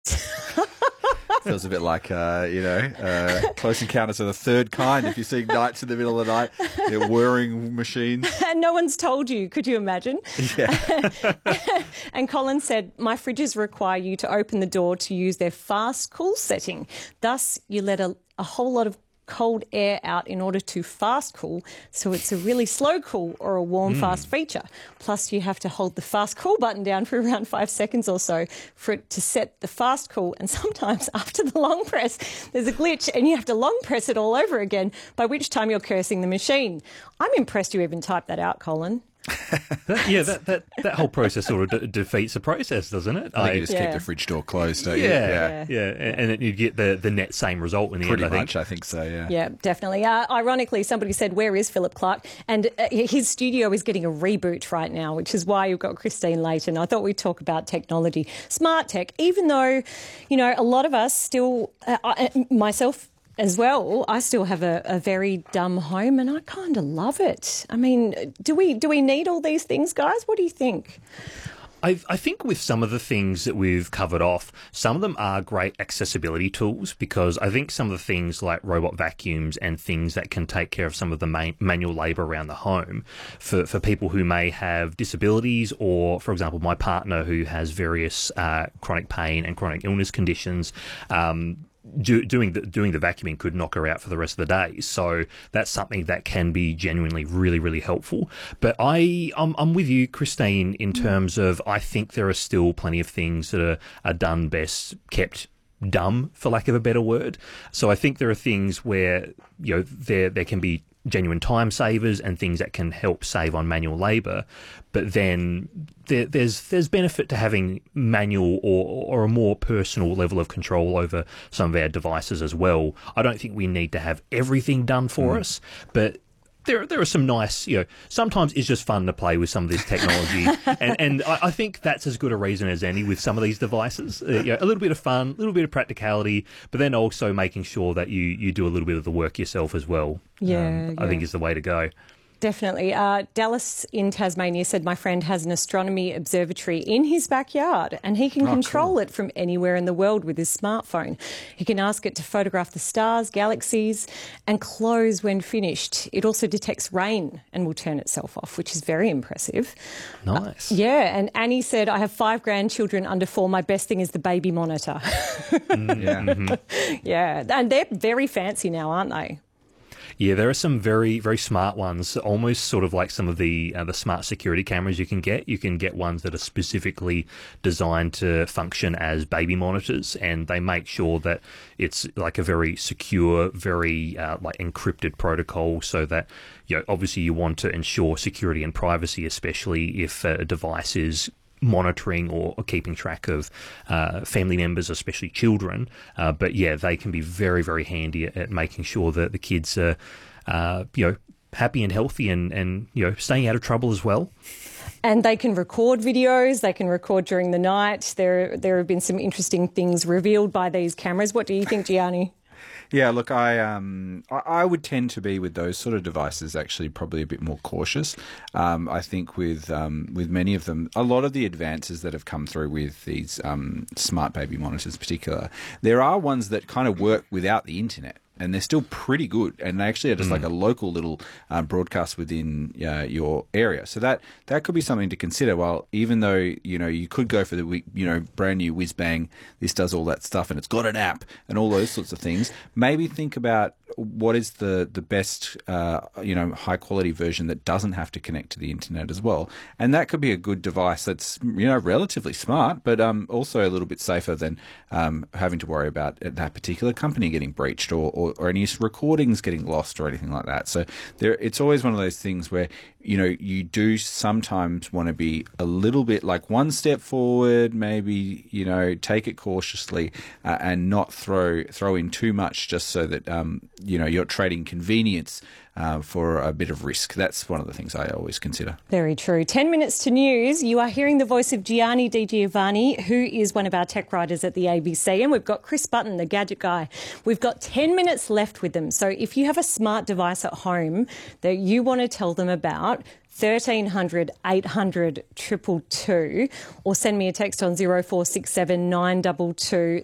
Feels a bit like, Close Encounters of the Third Kind. If you're seeing knights in the middle of the night, they're whirring machines. And no one's told you. Could you imagine? Yeah. And Colin said, my fridges require you to open the door to use their fast cool setting. Thus, you let a whole lot of cold air out in order to fast cool, so it's a really slow cool or a warm fast feature. Plus you have to hold the fast cool button down for around 5 seconds or so for it to set the fast cool, and sometimes after the long press there's a glitch and you have to long press it all over again, by which time you're cursing the machine. I'm impressed you even typed that out, Colin. That whole process sort of defeats the process, doesn't it? I think you just keep the fridge door closed, don't you? Yeah. And then you get the net same result in the Pretty end, much, I think so, yeah. Yeah, definitely. Ironically, somebody said, where is Philip Clark? And his studio is getting a reboot right now, which is why you've got Christine Layton. I thought we'd talk about technology. Smart tech, even though, a lot of us still, myself as well, I still have a very dumb home and I kind of love it. I mean, do we need all these things, guys? What do you think? I think with some of the things that we've covered off, some of them are great accessibility tools, because I think some of the things like robot vacuums and things that can take care of some of the manual labour around the home for people who may have disabilities, or, for example, my partner who has various chronic pain and chronic illness conditions, doing the vacuuming could knock her out for the rest of the day. So that's something that can be genuinely really, really helpful. But I'm with you, Christine, in terms of, I think there are still plenty of things that are done best kept dumb, for lack of a better word. So I think there are things where there can be genuine time savers and things that can help save on manual labour, but then there's benefit to having manual or a more personal level of control over some of our devices as well. I don't think we need to have everything done for us, but there are some nice, sometimes it's just fun to play with some of this technology. and I think that's as good a reason as any with some of these devices. A little bit of fun, a little bit of practicality, but then also making sure that you do a little bit of the work yourself as well. I think is the way to go. Definitely. Dallas in Tasmania said, my friend has an astronomy observatory in his backyard and he can control it from anywhere in the world with his smartphone. He can ask it to photograph the stars, galaxies and close when finished. It also detects rain and will turn itself off, which is very impressive. Nice. And Annie said, I have 5 grandchildren under 4. My best thing is the baby monitor. Yeah, and they're very fancy now, aren't they? Yeah, there are some very, very smart ones, almost sort of like some of the smart security cameras you can get. You can get ones that are specifically designed to function as baby monitors, and they make sure that it's like a very secure, very like encrypted protocol, so that obviously you want to ensure security and privacy, especially if a device is monitoring or keeping track of family members, especially children. But yeah, they can be very, very handy at making sure that the kids are, happy and healthy and staying out of trouble as well. And they can record videos, they can record during the night. There have been some interesting things revealed by these cameras. What do you think, Gianni? Yeah, look, I would tend to be with those sort of devices actually probably a bit more cautious. I think with many of them, a lot of the advances that have come through with these smart baby monitors in particular, there are ones that kind of work without the internet. And they're still pretty good, and they actually are just like a local little broadcast within your area. So that could be something to consider. Well, even though you could go for the brand new whiz bang, this does all that stuff, and it's got an app and all those sorts of things. Maybe think about what is the best high quality version that doesn't have to connect to the internet as well. And that could be a good device that's relatively smart, but also a little bit safer than having to worry about that particular company getting breached or any recordings getting lost or anything like that. So it's always one of those things where you do sometimes want to be a little bit like one step forward, maybe take it cautiously and not throw in too much, just so that you're trading convenience for a bit of risk. That's one of the things I always consider. Very true. 10 minutes to news. You are hearing the voice of Gianni Di Giovanni, who is one of our tech writers at the ABC. And we've got Chris Button, the gadget guy. We've got 10 minutes left with them. So if you have a smart device at home that you want to tell them about, 1300 800 222, or send me a text on 0467 922